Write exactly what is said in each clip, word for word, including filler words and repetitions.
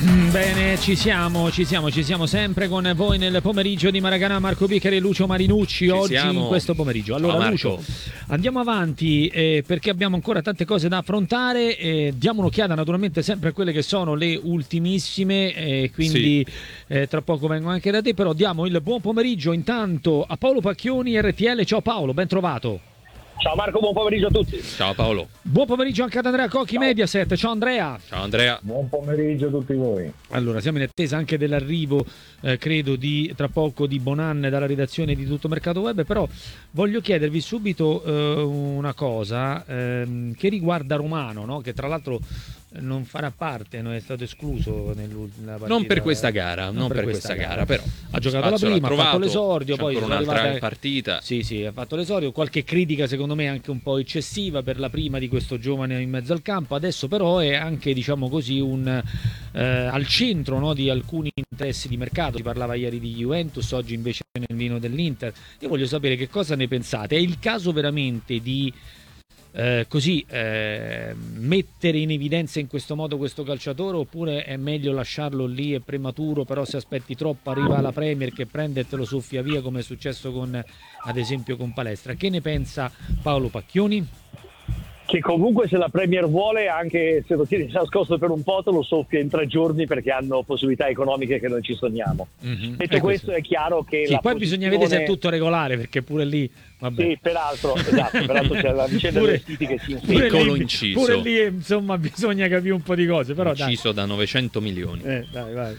Bene, ci siamo, ci siamo, ci siamo sempre con voi nel pomeriggio di Maracanã. Marco Bicheri e Lucio Marinucci, ci oggi siamo. In questo pomeriggio. Allora, ciao, Lucio, andiamo avanti eh, perché abbiamo ancora tante cose da affrontare. Eh, diamo un'occhiata naturalmente sempre a quelle che sono le ultimissime, eh, quindi sì. eh, tra poco vengo anche da te, però diamo il buon pomeriggio intanto a Paolo Pacchioni, R T L. Ciao Paolo, ben trovato. Ciao Marco, buon pomeriggio a tutti. Ciao Paolo. Buon pomeriggio anche ad Andrea Cocchi, ciao. Mediaset. Ciao Andrea. Ciao Andrea. Buon pomeriggio a tutti voi. Allora, siamo in attesa anche dell'arrivo, eh, credo, di tra poco di Bonan dalla redazione di Tutto Mercato Web, però voglio chiedervi subito eh, una cosa ehm, che riguarda Romano, no? Che tra l'altro non farà parte, non è stato escluso nella partita. Non per questa gara, non, non per, per questa, questa gara, gara, però ha giocato la prima, ha fatto l'esordio, poi sono un'altra arrivate... partita. Sì, sì, ha fatto l'esordio, qualche critica secondo me anche un po' eccessiva per la prima di questo giovane in mezzo al campo. Adesso però è anche, diciamo così, un eh, al centro, no, di alcuni interessi di mercato. Si parlava ieri di Juventus, oggi invece nel vino dell'Inter. Io voglio sapere che cosa ne pensate. È il caso veramente di Eh, così eh, mettere in evidenza in questo modo questo calciatore, oppure è meglio lasciarlo lì, è prematuro, però se aspetti troppo arriva la Premier che prende e te lo soffia via, come è successo con, ad esempio, con Palestra. Che ne pensa Paolo Pacchioni? Che comunque se la Premier vuole, anche se lo tieni nascosto per un po', te lo soffia in tre giorni perché hanno possibilità economiche che noi ci sogniamo. Mm-hmm. Detto è questo, è chiaro che sì, la poi posizione... bisogna vedere se è tutto regolare, perché pure lì vabbè. Sì, peraltro, esatto, peraltro c'è la vicenda pure, dei vestiti che si pure piccolo lì, inciso. Pure lì insomma bisogna capire un po' di cose, però inciso dai. Da novecento milioni. Eh, dai, vai.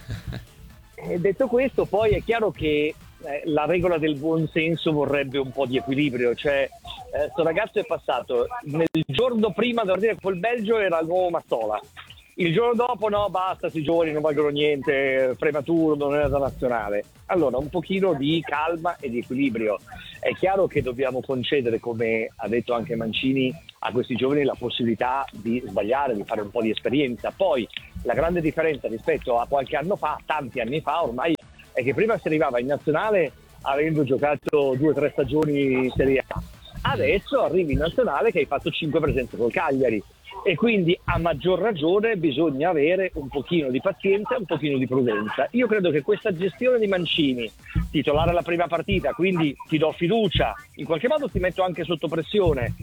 E detto questo, poi è chiaro che eh, la regola del buon senso vorrebbe un po' di equilibrio, cioè questo eh, ragazzo è passato nel giorno prima da partire col Belgio era il nuovo Mazzola, il giorno dopo no, basta, si giovani non valgono niente, prematuro, non era da nazionale. Allora un pochino di calma e di equilibrio. È chiaro che dobbiamo concedere, come ha detto anche Mancini, a questi giovani la possibilità di sbagliare, di fare un po' di esperienza. Poi la grande differenza rispetto a qualche anno fa, tanti anni fa ormai, è che prima si arrivava in nazionale avendo giocato due o tre stagioni in Serie A. Adesso arrivi in nazionale che hai fatto cinque presenze col Cagliari e quindi a maggior ragione bisogna avere un pochino di pazienza e un pochino di prudenza. Io credo che questa gestione di Mancini, titolare la prima partita, quindi ti do fiducia, in qualche modo ti metto anche sotto pressione,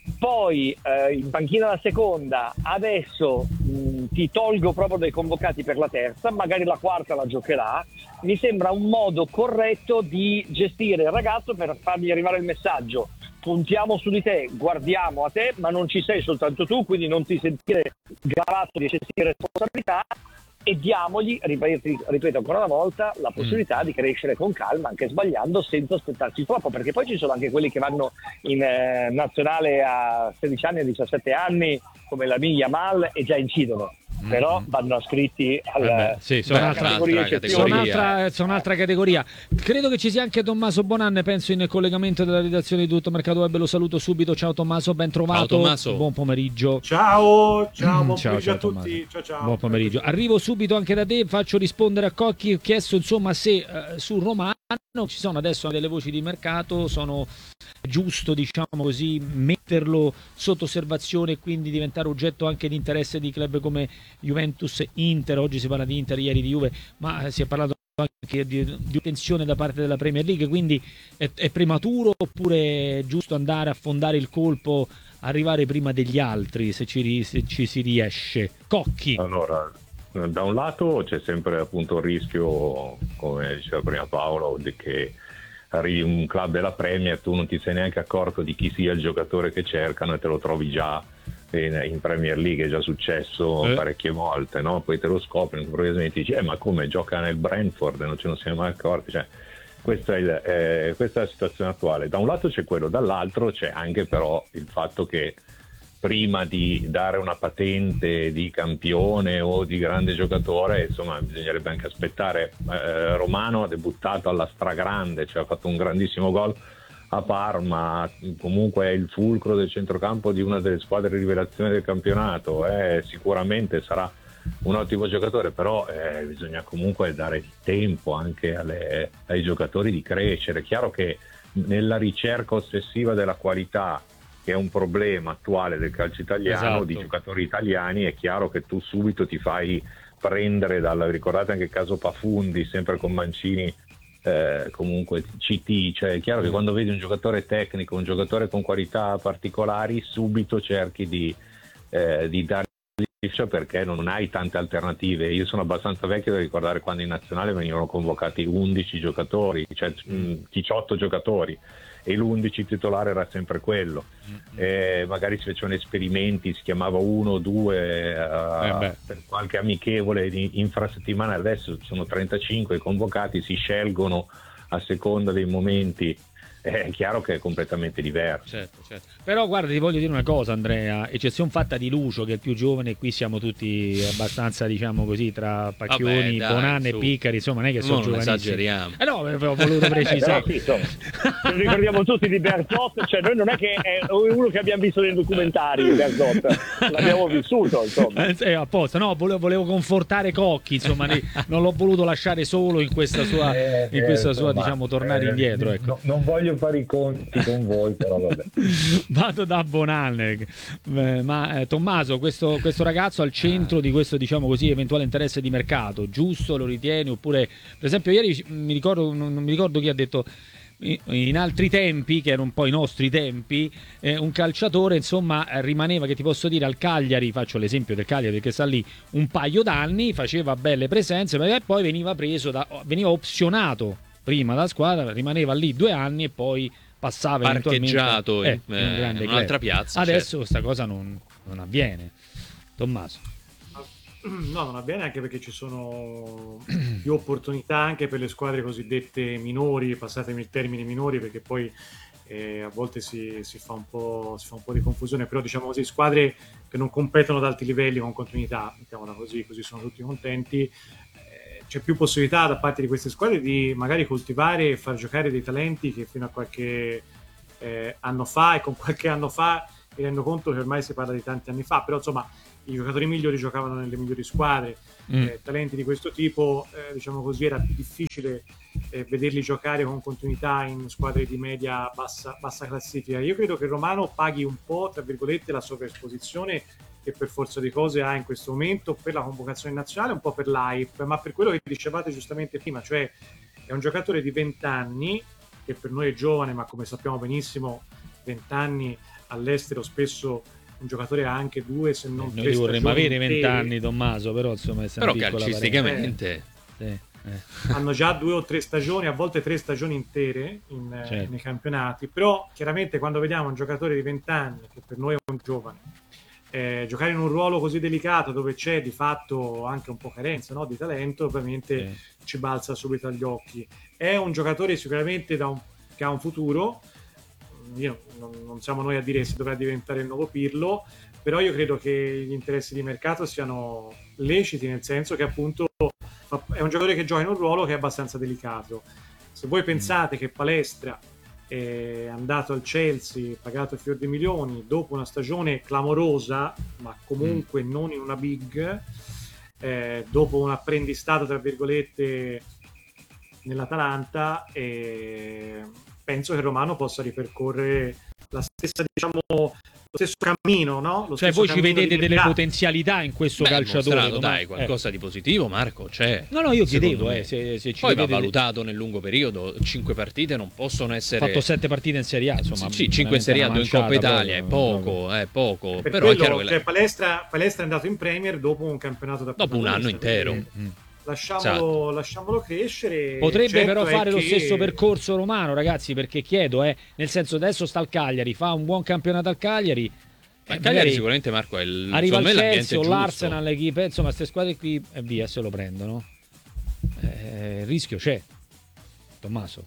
poi eh, in panchina la seconda, adesso mh, ti tolgo proprio dai convocati per la terza, magari la quarta la giocherà, mi sembra un modo corretto di gestire il ragazzo per fargli arrivare il messaggio: puntiamo su di te, guardiamo a te, ma non ci sei soltanto tu, quindi non ti sentire gravato di eccessive responsabilità, e diamogli, ripeto, ripeto ancora una volta, la possibilità mm. di crescere con calma, anche sbagliando, senza aspettarsi troppo, perché poi ci sono anche quelli che vanno in eh, nazionale a sedici anni, a diciassette anni, come la Miglia Mal, e già incidono. Mm. Però vanno ascritti alla, eh beh, sì, sono alla categoria, categoria, sono un'altra, sono un'altra categoria. Credo che ci sia anche Tommaso Bonan, penso in collegamento della redazione di Tutto Mercato Web. Lo saluto subito. Ciao Tommaso, ben trovato. Ciao Tommaso. Buon pomeriggio. Ciao, ciao, buon ciao, pomeriggio ciao, a tutti. Ciao, ciao. Buon pomeriggio. Arrivo subito anche da te, faccio rispondere a Cocchi. Ho chiesto insomma se eh, su Romano ci sono adesso delle voci di mercato, sono giusto, diciamo così, metterlo sotto osservazione e quindi diventare oggetto anche di interesse di club come Juventus, Inter. Oggi si parla di Inter, ieri di Juve, ma si è parlato anche di, di tensione da parte della Premier League, quindi è, è prematuro oppure è giusto andare a fondare il colpo, arrivare prima degli altri se ci, se ci si riesce? Cocchi. Allora, da un lato c'è sempre appunto il rischio, come diceva prima Paolo, di che arrivi un club della Premier, tu non ti sei neanche accorto di chi sia il giocatore che cercano e te lo trovi già in, in Premier League. È già successo eh. parecchie volte, no? Poi te lo scopri, improvvisamente dici eh, ma come, gioca nel Brentford, non ce ne siamo mai accorti, cioè, questa, è il, eh, questa è la situazione attuale. Da un lato c'è quello, dall'altro c'è anche però il fatto che prima di dare una patente di campione o di grande giocatore, insomma, bisognerebbe anche aspettare. eh, Romano ha debuttato alla stragrande, cioè ha fatto un grandissimo gol a Parma, comunque è il fulcro del centrocampo di una delle squadre rivelazione del campionato, eh, sicuramente sarà un ottimo giocatore, però eh, bisogna comunque dare tempo anche alle, ai giocatori di crescere. È chiaro che nella ricerca ossessiva della qualità, che è un problema attuale del calcio italiano, esatto, di giocatori italiani, è chiaro che tu subito ti fai prendere dalla, ricordate anche il caso Pafundi, sempre con Mancini, eh, comunque C T, cioè è chiaro che quando vedi un giocatore tecnico, un giocatore con qualità particolari, subito cerchi di, eh, di dargli, perché non hai tante alternative. Io sono abbastanza vecchio da ricordare quando in nazionale venivano convocati undici giocatori, cioè diciotto giocatori, e l'undici titolare era sempre quello. Eh, magari si facevano esperimenti, si chiamava uno o due uh, eh per qualche amichevole di infrasettimanale. Adesso sono trentacinque convocati, si scelgono a seconda dei momenti. È chiaro che è completamente diverso. Certo, certo. Però guarda, ti voglio dire una cosa, Andrea, eccezione fatta di Lucio, che è il più giovane, qui siamo tutti abbastanza, diciamo così, tra Pacchioni, Bonanno e Piccari, insomma non è che sono giovanissimi. Esageriamo. Eh no, avevo voluto precisare. Eh, però, sì, insomma, ricordiamo tutti di Bearzot, cioè noi non è che è uno che abbiamo visto nei documentari, Bearzot, l'abbiamo vissuto, insomma. Eh, apposta, no, volevo, volevo confortare Cocchi, insomma, non l'ho voluto lasciare solo in questa sua, eh, in questa eh, sua insomma, diciamo, tornare eh, indietro. Ecco. No, non voglio fare i conti con voi, però vabbè. Vado da Bonanno, eh, ma eh, Tommaso, questo, questo ragazzo al centro di questo, diciamo così, eventuale interesse di mercato, giusto, lo ritieni? Oppure, per esempio, ieri mi ricordo, non, non mi ricordo chi ha detto, in altri tempi, che erano un po' i nostri tempi, eh, un calciatore insomma rimaneva, che ti posso dire, al Cagliari, faccio l'esempio del Cagliari perché sta lì un paio d'anni, faceva belle presenze, ma poi veniva preso da, veniva opzionato prima dalla squadra, rimaneva lì due anni e poi passava parcheggiato eh, in, in, eh, in un'altra piazza. Adesso certo. questa cosa non, non avviene. Tommaso. No, non avviene, anche perché ci sono più opportunità anche per le squadre cosiddette minori, passatemi il termine minori, perché poi eh, a volte si, si, fa un po', si fa un po' di confusione, però diciamo così, squadre che non competono ad alti livelli con continuità, mettiamola così, così sono tutti contenti. Eh, c'è più possibilità da parte di queste squadre di magari coltivare e far giocare dei talenti che fino a qualche eh, anno fa, e con qualche anno fa mi rendo conto che ormai si parla di tanti anni fa, però insomma i giocatori migliori giocavano nelle migliori squadre, mm. eh, talenti di questo tipo, eh, diciamo così, era più difficile eh, vederli giocare con continuità in squadre di media bassa, bassa classifica. Io credo che Romano paghi un po', tra virgolette, la sovraesposizione che per forza di cose ha in questo momento per la convocazione nazionale, un po' per l'hype, ma per quello che dicevate giustamente prima, cioè è un giocatore di venti anni, che per noi è giovane, ma come sappiamo benissimo venti anni all'estero spesso un giocatore ha anche due, se non noi tre vorremmo avere venti anni, Tommaso, però insomma è però calcisticamente sì, eh. hanno già due o tre stagioni, a volte tre stagioni intere in, certo. nei campionati, però chiaramente quando vediamo un giocatore di venti anni, che per noi è un giovane, eh, giocare in un ruolo così delicato dove c'è di fatto anche un po' carenza, no, di talento, ovviamente sì. ci balza subito agli occhi. È un giocatore sicuramente da un, che ha un futuro. Io, non, non siamo noi a dire se dovrà diventare il nuovo Pirlo, però io credo che gli interessi di mercato siano leciti, nel senso che appunto è un giocatore che gioca in un ruolo che è abbastanza delicato. Se voi pensate mm. che Palestra è andato al Chelsea, pagato fior di milioni, dopo una stagione clamorosa, ma comunque mm. non in una big, eh, dopo un apprendistato tra virgolette nell'Atalanta, eh, penso che Romano possa ripercorrere la stessa, diciamo, lo stesso cammino, no? Lo cioè voi ci vedete delle potenzialità in questo Beh, calciatore, mostrato, dai, qualcosa eh. di positivo, Marco, c'è. No, no, io chiedevo, eh, se, se ci poi va vedete... valutato nel lungo periodo, cinque partite non possono essere... Ha fatto sette partite in Serie A, insomma. Sì, cinque in Serie A, due in Coppa Italia, è poco, è poco. Per però quello, è chiaro che cioè, la... Palestra, Palestra è andato in Premier dopo un campionato da dopo un anno intero. Mm. Lasciamolo, esatto. lasciamolo crescere. Potrebbe certo però fare che... lo stesso percorso Romano, ragazzi, perché chiedo, eh, nel senso adesso sta al Cagliari, fa un buon campionato al Cagliari. Ma il Cagliari sicuramente, Marco, è il, arriva insomma, il Chelsea o l'Arsenal, giusto. l'equipe, insomma, queste squadre qui e via, se lo prendono. Eh, il rischio c'è, Tommaso.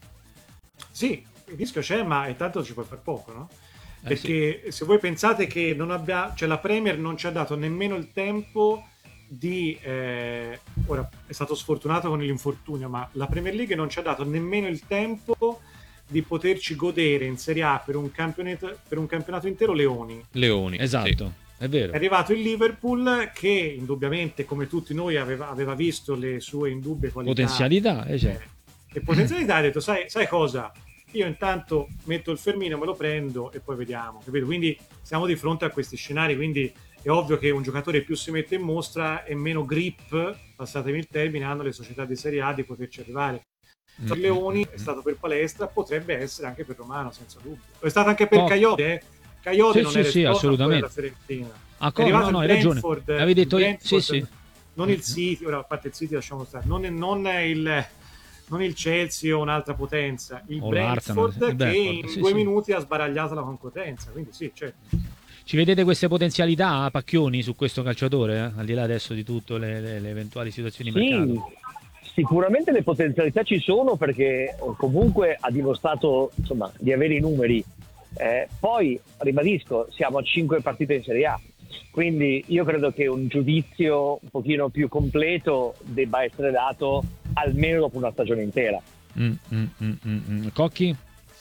Sì, il rischio c'è, ma intanto ci puoi far poco, no? Eh, perché sì. se voi pensate che non abbia, cioè la Premier non ci ha dato nemmeno il tempo di eh, ora è stato sfortunato con l'infortunio, ma la Premier League non ci ha dato nemmeno il tempo di poterci godere in Serie A per un campionato, per un campionato intero Leoni. Leoni, esatto, sì. È vero. È arrivato il Liverpool che indubbiamente, come tutti noi, aveva, aveva visto le sue indubbie qualità, potenzialità, eh, cioè. eh, e potenzialità, ha detto sai, sai cosa? Io intanto metto il fermino, me lo prendo e poi vediamo, capito? Quindi siamo di fronte a questi scenari, quindi è ovvio che un giocatore più si mette in mostra e meno grip, passatemi il termine, hanno le società di Serie A di poterci arrivare. Per Leoni è stato per palestra, potrebbe essere anche per Romano, senza dubbio. È stato anche per Oh. Coyote, eh? Coyote Sì, non sì, era sì, esposto assolutamente. alla Fiorentina. Ah, È come? arrivato No, no, il hai ragione. Brentford, Avevi detto il io- sì, Brentford, sì. non il City, ora a parte il City lasciamo stare, non, non il, non il Chelsea o un'altra potenza, il O Brentford l'Arsenal, il che Brentford, in sì, due sì. minuti ha sbaragliato la concorrenza, quindi sì, certo. Ci vedete queste potenzialità, Pacchioni, su questo calciatore, eh? Al di là adesso di tutte le, le- le eventuali situazioni di Sì, mercato? sicuramente le potenzialità ci sono perché comunque ha dimostrato insomma, di avere i numeri. Eh, poi, ribadisco, siamo a cinque partite in Serie A, quindi io credo che un giudizio un pochino più completo debba essere dato almeno dopo una stagione intera. Mm, mm, mm, mm, mm. Cocchi?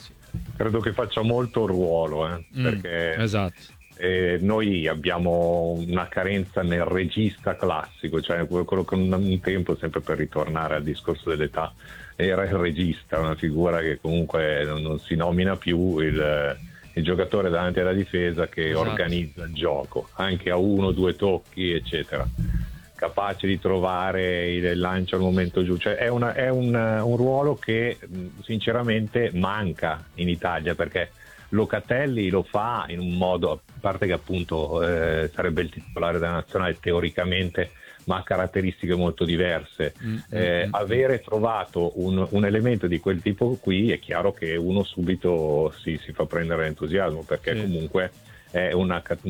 Credo che faccia molto ruolo, eh, Mm, perché esatto. eh, noi abbiamo una carenza nel regista classico, cioè quello che un, un tempo, sempre per ritornare al discorso dell'età, era il regista, una figura che comunque non, non si nomina più, il, il giocatore davanti alla difesa che Esatto. organizza il gioco, anche a uno o due tocchi, eccetera, capace di trovare il lancio al momento giusto. Cioè è, una, è un, un ruolo che mh, sinceramente manca in Italia, perché Locatelli lo fa in un modo, a parte che appunto eh, sarebbe il titolare della nazionale teoricamente, ma ha caratteristiche molto diverse. Mm, Eh, mm, avere trovato un, un elemento di quel tipo qui, è chiaro che uno subito si, si fa prendere entusiasmo, perché Sì. comunque è una, ca-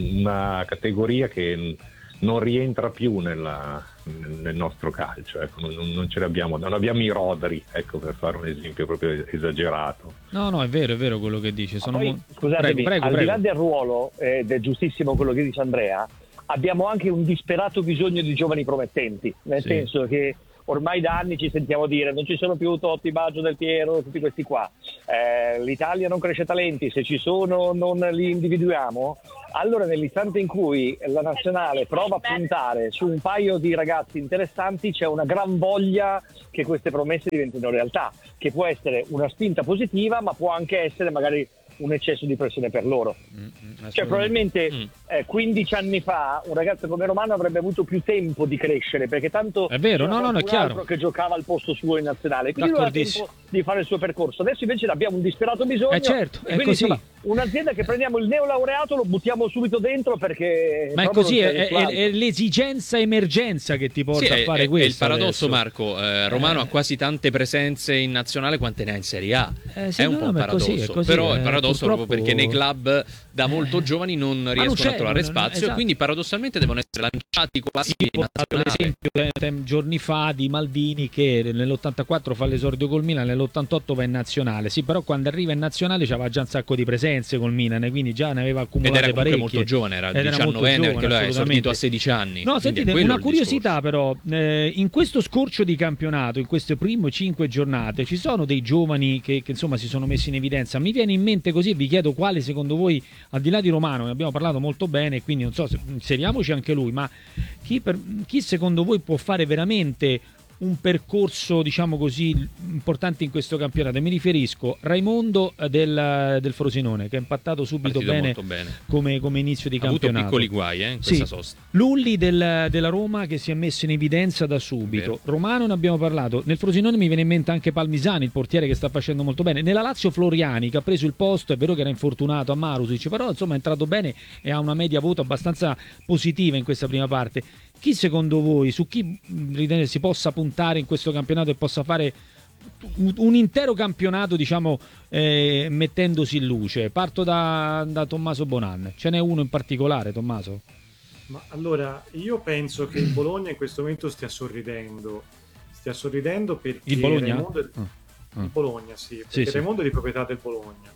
una categoria che non rientra più nella, nel nostro calcio, ecco, non, non ce l'abbiamo, non abbiamo i Rodri, ecco, per fare un esempio proprio esagerato. No, no, è vero, è vero quello che dice. Sono Poi, mo- scusatemi, prego, prego, al di là prego. del ruolo, eh, ed è giustissimo quello che dice Andrea, abbiamo anche un disperato bisogno di giovani promettenti, nel Sì. senso che ormai da anni ci sentiamo dire non ci sono più Totti, Baggio, Del Piero, tutti questi qua, eh, l'Italia non cresce talenti, se ci sono non li individuiamo. Allora nell'istante in cui la nazionale prova a puntare su un paio di ragazzi interessanti, c'è una gran voglia che queste promesse diventino realtà, che può essere una spinta positiva ma può anche essere magari un eccesso di pressione per loro. Mm, mm, Cioè probabilmente Mm. eh, quindici anni fa un ragazzo come Romano avrebbe avuto più tempo di crescere, perché tanto È vero, c'era no, no, no, è qualcun chiaro. altro che giocava al posto suo in nazionale, quindi lui aveva D'accordissimo. tempo di fare il suo percorso. Adesso invece ne abbiamo un disperato bisogno, Eh, certo, e è quindi così. insomma, un'azienda che prendiamo il neolaureato lo buttiamo subito dentro perché Ma è proprio così, non è, c'è è- risultato. è l'esigenza emergenza che ti porta Sì, a è, fare è- è questo. il paradosso, adesso. Marco. Eh, Romano Eh. ha quasi tante presenze in nazionale quante ne ha in Serie A. Eh, sì, è un no, po' un ma è così, paradosso. è così, Però eh, il paradosso purtroppo- proprio perché nei club da molto giovani non riescono c'è, a trovare non- spazio, esatto. e quindi paradossalmente devono essere lanciati quasi Sì, in ho portato nazionale. l'esempio eh, tem- giorni fa di Maldini che nell'ottantaquattro fa l'esordio col Milan, nell'ottantotto va in nazionale. Sì, però quando arriva in nazionale c'aveva già un sacco di presenze col Milan, quindi già ne aveva Ed accumulate era comunque parecchie. molto giovane, era Ed era molto diciannovenne, giovane, perché lui ha esordito assolutamente. a sedici anni. No, quindi è sentite, quello una il curiosità però, eh, in questo scorcio di campionato, in queste prime cinque giornate, ci sono dei giovani che, che, insomma si sono messi in evidenza. Mi viene in mente così, vi chiedo quale secondo voi, al di là di Romano, ne abbiamo parlato molto bene, quindi non so, se, inseriamoci anche lui, ma chi, per, chi secondo voi può fare veramente un percorso, diciamo così, importante in questo campionato? Mi riferisco a Raimondo del, del Frosinone, che ha impattato subito Partito bene, molto bene. come, come inizio di Ha avuto campionato. piccoli guai eh, in questa Sì. sosta. Lulli del- della Roma che si è messo in evidenza da subito. Vero. Romano ne abbiamo parlato. Nel Frosinone mi viene in mente anche Palmisani, il portiere che sta facendo molto bene. Nella Lazio Floriani che ha preso il posto, è vero che era infortunato a Marusic, però insomma è entrato bene e ha una media voto abbastanza positiva in questa prima parte. Chi secondo voi, su chi mh, ritenete si possa puntare in questo campionato e possa fare un, un intero campionato, diciamo, eh, mettendosi in luce? Parto da, da Tommaso Bonan. Ce n'è uno in particolare, Tommaso? Ma allora, io penso che il Bologna in questo momento stia sorridendo. Stia sorridendo perché Il Bologna? Raimondo è- Ah, ah. il Bologna, sì, Sì, perché sì. Raimondo è di proprietà del Bologna.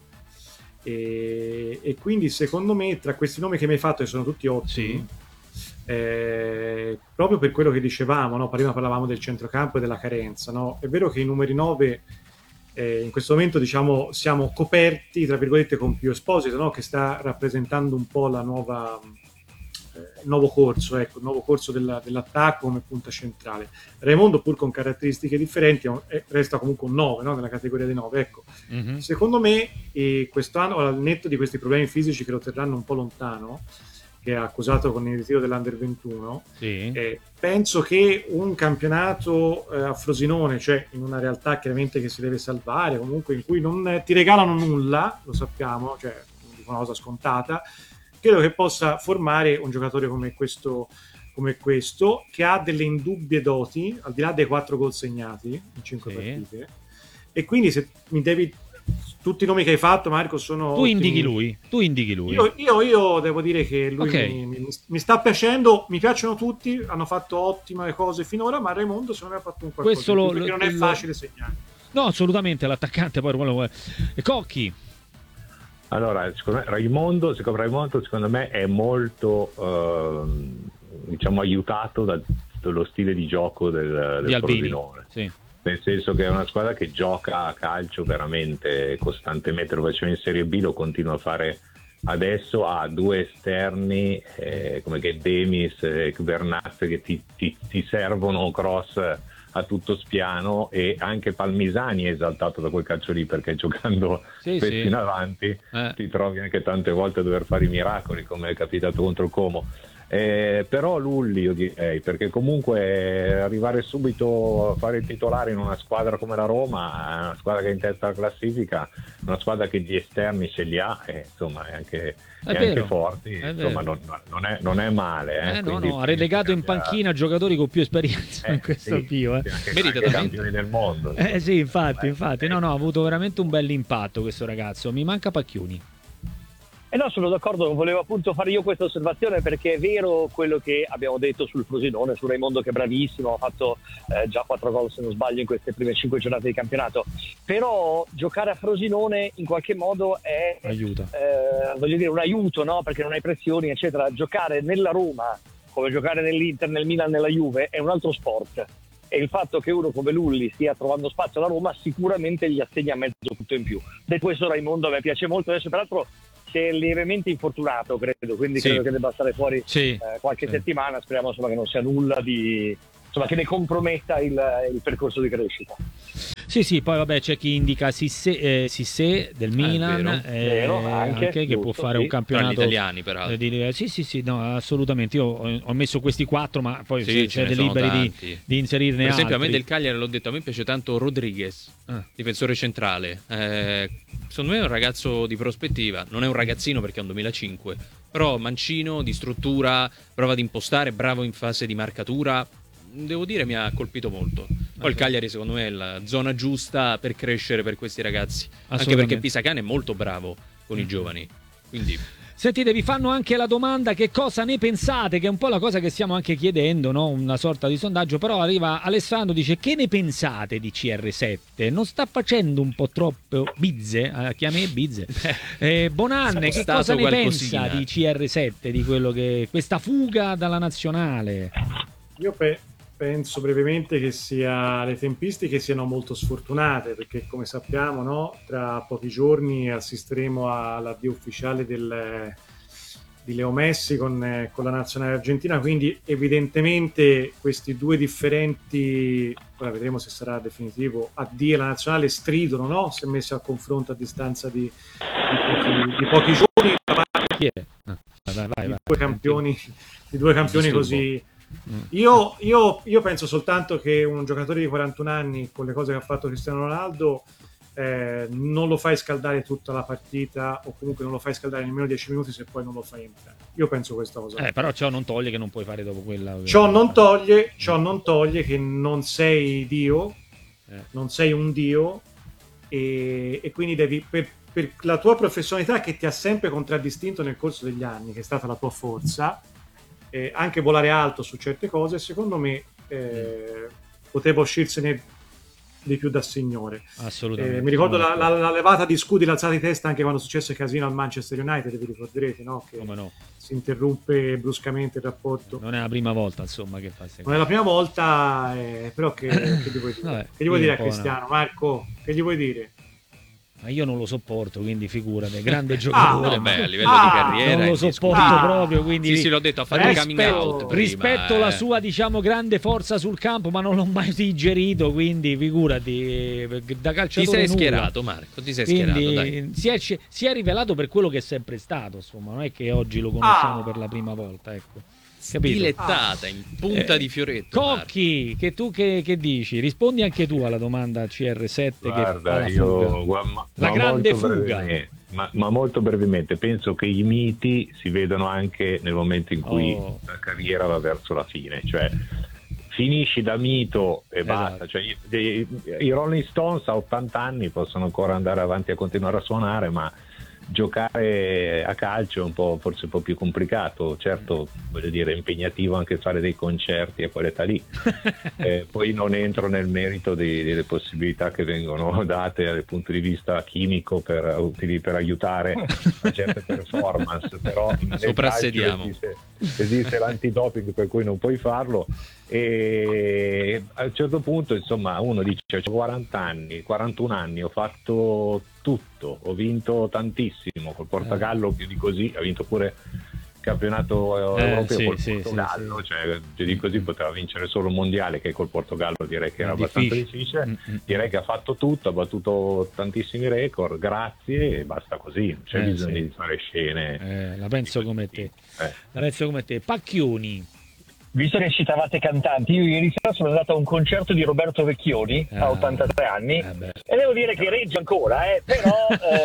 E, e quindi secondo me tra questi nomi che mi hai fatto, che sono tutti ottimi, eh, proprio per quello che dicevamo, no? Prima parlavamo del centrocampo e della carenza, no? È vero che i numeri nove eh, in questo momento, diciamo, siamo coperti tra virgolette con Pio Esposito, no? Che sta rappresentando un po' la nuova eh, il nuovo corso, ecco, il nuovo corso della- dell'attacco come punta centrale. Raimondo, pur con caratteristiche differenti, è- resta comunque un nove, no? Nella categoria dei nove, ecco. Mhm. Secondo me, eh, quest'anno, al netto di questi problemi fisici che lo terranno un po' lontano, che ha accusato con il ritiro dell'Under ventuno. Sì. Eh, penso che un campionato eh, a Frosinone, cioè in una realtà chiaramente che si deve salvare, comunque in cui non ti regalano nulla, lo sappiamo, cioè una cosa scontata, credo che possa formare un giocatore come questo, come questo che ha delle indubbie doti, al di là dei quattro gol segnati in cinque Sì. partite. E quindi se mi devi... Tutti i nomi che hai fatto, Marco, sono Tu ottimi. indichi lui, tu indichi lui. Io, io, io devo dire che lui Ok. mi, mi- mi sta piacendo, mi piacciono tutti, hanno fatto ottime cose finora, ma Raimondo secondo me ha fatto un qualcosa Questo in più, lo- perché lo- non è lo- facile segnare. No, assolutamente, l'attaccante poi quello e Cocchi. Allora, secondo me, Raimondo, secondo, Raimondo, secondo me è molto ehm, diciamo aiutato da- dallo stile di gioco del, Di del Albini. Frosinone. Sì. Nel senso che è una squadra che gioca a calcio veramente costantemente, lo faceva in Serie B, lo continua a fare adesso, ha due esterni eh, come che Demis e Bernat che ti, ti, ti servono cross a tutto spiano, e anche Palmisani è esaltato da quel calcio lì, perché giocando Sì, spesso sì. in avanti Eh. ti trovi anche tante volte a dover fare i miracoli, come è capitato contro il Como. Eh, però Lulli io direi, perché comunque arrivare subito a fare il titolare in una squadra come la Roma, è una squadra che è in testa alla classifica, una squadra che di esterni ce li ha, e insomma è anche, È è vero, anche forti, è insomma vero. non, non è, non è male. Eh, Eh, no, quindi no, ha relegato in bisogna- panchina giocatori con più esperienza eh, in questo sì, avvio. Eh. sì, anche, Merita anche da campioni del mondo. Eh sì, infatti, Eh, infatti. eh. No, no, ha avuto veramente un bel impatto questo ragazzo. Mi manca Pacchioni. E no, sono d'accordo, volevo appunto fare io questa osservazione, perché è vero quello che abbiamo detto sul Frosinone, su Raimondo che è bravissimo, ha fatto eh, già quattro gol se non sbaglio in queste prime cinque giornate di campionato, però giocare a Frosinone in qualche modo è Aiuta. eh, voglio dire un aiuto, no? Perché non hai pressioni eccetera. Giocare nella Roma come giocare nell'Inter, nel Milan, nella Juve è un altro sport, e il fatto che uno come Lulli stia trovando spazio alla Roma sicuramente gli assegna mezzo punto in più. Detto questo, Raimondo a me piace molto, adesso peraltro si è lievemente infortunato, credo, quindi Sì. credo che debba stare fuori Sì. eh, qualche Sì. settimana. Speriamo insomma che non sia nulla di, insomma, che ne comprometta il, il percorso di crescita. Sì, sì, poi vabbè c'è chi indica Sissé, eh, Sissé del Milan, vero. eh, Vero, anche, che giusto, può fare sì. un Tra gli campionato italiani, eh, peraltro. di- sì, sì, sì, no, assolutamente. Io ho, ho messo questi quattro, ma poi Sì, se ce siete ne sono liberi di, tanti. di inserirne Per esempio, a me altri. del Cagliari l'ho detto, a me piace tanto Rodriguez, Ah. difensore centrale. Eh, secondo me è un ragazzo di prospettiva, non è un ragazzino perché è un duemilacinque, però mancino, di struttura, prova ad impostare, bravo in fase di marcatura. Devo dire, mi ha colpito molto. Poi il Cagliari secondo me è la zona giusta per crescere per questi ragazzi, anche Assolutamente. perché Pisacane è molto bravo con i giovani, quindi Sentite, vi fanno anche la domanda che cosa ne pensate, che è un po' la cosa che stiamo anche chiedendo, no? Una sorta di sondaggio, però arriva Alessandro, dice: che ne pensate di C R sette? Non sta facendo un po' troppo bizze? Eh, chiami bizze. Eh, Bonanne, che Spostato cosa ne qualcosina. pensa di C R sette, di quello che questa fuga dalla nazionale? Io pe- penso brevemente che sia le tempistiche siano molto sfortunate, perché come sappiamo, no, tra pochi giorni assisteremo all'addio ufficiale del, di Leo Messi con, eh, con la nazionale argentina, quindi evidentemente questi due differenti, ora vedremo se sarà definitivo, addii alla nazionale stridono, no? Se messi a confronto a distanza di, di, pochi, di pochi giorni, da parte Chi è? Ah, vai, vai, di vai. due campioni, di due campioni Disturbo. così. Mm. Io, io, io penso soltanto che un giocatore di quarantuno anni, con le cose che ha fatto Cristiano Ronaldo, eh, non lo fai scaldare tutta la partita, o comunque non lo fai scaldare nemmeno dieci minuti se poi non lo fai entrare. Io penso questa cosa. Eh, però ciò non toglie che non puoi fare dopo quella. Ciò non toglie, ciò non toglie che non sei Dio, Eh. non sei un Dio, e, e quindi devi, per, per la tua professionalità che ti ha sempre contraddistinto nel corso degli anni, che è stata la tua forza, eh, anche volare alto su certe cose, secondo me eh, poteva uscirsene di più da signore. Assolutamente. Eh, mi ricordo Sono la, la, la levata di scudi, l'alzata di testa anche quando successe il casino al Manchester United, vi ricorderete, no? Che Come no? si interrompe bruscamente il rapporto. Non è la prima volta, insomma, che fa Non è la prima volta, eh, però che, che gli vuoi dire? Vabbè, che gli vuoi io dire a un po' Cristiano? Marco, che gli vuoi dire? Ma io non lo sopporto, quindi figurate, grande giocatore. Ah, ma... beh, a livello Ah, di carriera non lo è sopporto indiscutibile. proprio, quindi Sì, sì, l'ho detto, ha fatto il coming rispetto, out prima, rispetto eh. la sua, diciamo, grande forza sul campo, ma non l'ho mai digerito, quindi figurati, da Ti calciatore sei nulla. schierato, Marco, ti sei Quindi schierato, dai. si è, si è rivelato per quello che è sempre stato, insomma, non è che oggi lo conosciamo Ah. per la prima volta, ecco. Capito? Dilettata in punta Eh, di fioretto. Marco. Cocchi, che tu che, che dici? Rispondi anche tu alla domanda C R sette che fa Guarda, la io fuga. gua- ma, La ma grande molto fuga. brevemente, ma, ma molto brevemente, penso che i miti si vedono anche nel momento in cui Oh. la carriera va verso la fine, cioè finisci da mito e Esatto. basta, cioè, i, i- i Rolling Stones a ottanta anni possono ancora andare avanti a continuare a suonare, ma giocare a calcio è un po', forse un po' più complicato, certo, voglio dire, è impegnativo anche fare dei concerti a quell'età lì. Eh, poi non entro nel merito dei- delle possibilità che vengono date dal punto di vista chimico per, utili- per aiutare a certe performance, però nel Soprassediamo. calcio esiste, esiste l'antidoping per cui non puoi farlo, e a un certo punto insomma uno dice ho quaranta anni, quarantuno anni, ho fatto tutto, ho vinto tantissimo col Portogallo, più di così, ha vinto pure il campionato Eh, europeo sì, col sì, Portogallo, sì, sì. cioè più di così poteva vincere solo il mondiale, che col Portogallo direi che era È abbastanza difficile. difficile. Mm-mm. Direi che ha fatto tutto, ha battuto tantissimi record, grazie, e basta così, non c'è Eh, bisogno sì. di fare scene. Eh, la penso come te. Eh. La penso come te. Pacchioni. Visto che citavate cantanti, io ieri sera sono andato a un concerto di Roberto Vecchioni, Ah. a ottantatré anni, Eh beh. e devo dire che regge ancora, eh, però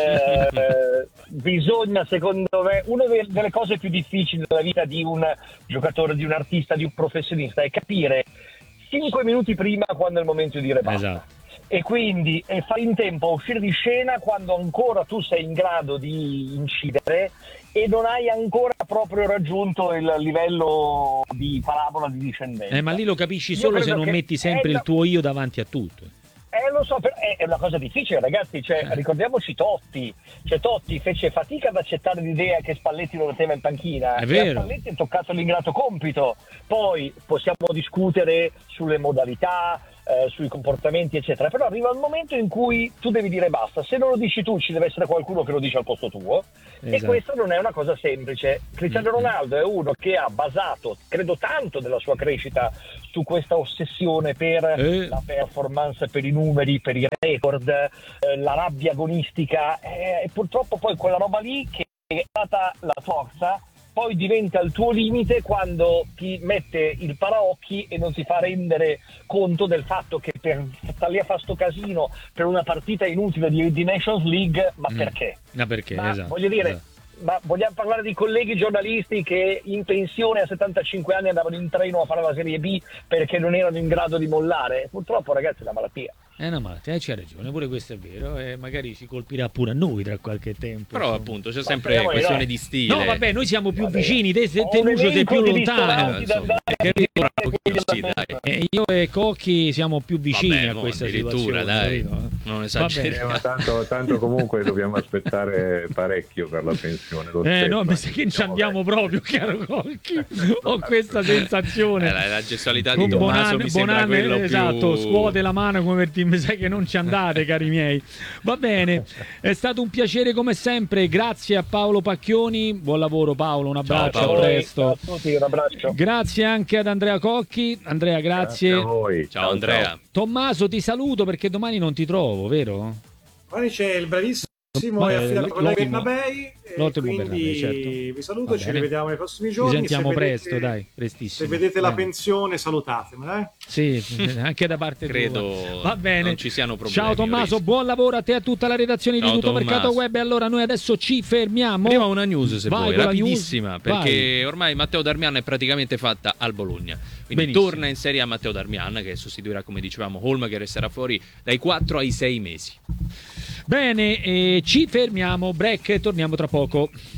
eh, bisogna, secondo me, una delle cose più difficili nella vita di un giocatore, di un artista, di un professionista è capire cinque minuti prima quando è il momento di dire basta. Esatto. E quindi e fare in tempo a uscire di scena quando ancora tu sei in grado di incidere e non hai ancora proprio raggiunto il livello di parabola di discendenza. Eh, ma lì lo capisci Io solo se credo non che metti sempre è il la- tuo io davanti a tutto. Eh, lo so, però è è una cosa difficile, ragazzi. Cioè, ricordiamoci Totti. Cioè, Totti fece fatica ad accettare l'idea che Spalletti lo metteva in panchina. È E vero. a Spalletti è toccato l'ingrato compito. Poi possiamo discutere sulle modalità, eh, sui comportamenti, eccetera. Però arriva il momento in cui tu devi dire basta. Se non lo dici tu, ci deve essere qualcuno che lo dice al posto tuo. E Esatto. questa non è una cosa semplice. Cristiano Ronaldo è uno che ha basato, credo, tanto della sua crescita su questa ossessione per Eh. la performance, per i numeri, per i record, eh, la rabbia agonistica, eh, e purtroppo poi quella roba lì che è stata la forza poi diventa il tuo limite quando ti mette il paraocchi e non ti fa rendere conto del fatto che per stare lì a fare sto casino per una partita inutile di, di Nations League, ma Mm. perché? Ma perché? Ma Esatto. voglio dire, esatto. ma vogliamo parlare di colleghi giornalisti che in pensione a settantacinque anni andavano in treno a fare la Serie B perché non erano in grado di mollare? Purtroppo, ragazzi, è una malattia. È una malattia, eh, c'hai ragione, pure questo è vero, e magari ci colpirà pure a noi tra qualche tempo. Però insomma. appunto c'è Ma sempre speriamo di questione no. di stile. No, vabbè, noi siamo più Vabbè. vicini, te, te, Ho te un Lucio sei elenco più di lontano. ristoranti da insomma. andare, Che bravo che che voglio così, andare. dai. E io e Cocchi siamo più vicini Vabbè, a mo, questa addirittura, situazione. dai. capito? Non Va esageriamo. bene. Eh, ma tanto, tanto comunque dobbiamo aspettare parecchio per la pensione. lo Eh stesso, no, mi sa eh, che ci siamo andiamo vecchi. proprio, caro Cocchi. Ho questa sensazione. Eh, la, la gestualità Con di Tommaso Bonanne, mi sembra Bonanne, quello esatto, più... scuote la mano come per dire mi sa che non ci andate, cari miei. Va bene, è stato un piacere come sempre, grazie a Paolo Pacchioni, buon lavoro Paolo, un abbraccio, Paolo. a presto. Ciao a tutti, un abbraccio. Grazie anche ad Andrea Cocchi. Andrea, grazie. Grazie a voi. Ciao Andrea. ciao. Tommaso, ti saluto perché domani non ti trovo, vero? Poi c'è il bravissimo Ma- e eh, affidato collega l'ottimo- Bernabei, e l'ottimo quindi Bernabei, certo. vi saluto, Va ci bene. rivediamo nei prossimi Ci giorni. sentiamo Se vedete- presto, dai, prestissimo. Se vedete la Bene. pensione, salutatemi. Eh? Sì, anche da parte Credo tua. Va bene. non ci siano problemi. Ciao Tommaso, Oris. buon lavoro a te e a tutta la redazione di Ciao, Tutto Tommaso. Mercato Web. E allora noi adesso ci fermiamo. Prima una news se Vai vuoi, con la rapidissima, news. perché ormai Matteo Darmian è praticamente fatta al Bologna. Quindi Benissimo. torna in Serie A Matteo Darmian, che sostituirà, come dicevamo, Holm, che resterà fuori dai quattro ai sei mesi. Bene, eh, ci fermiamo, break e torniamo tra poco.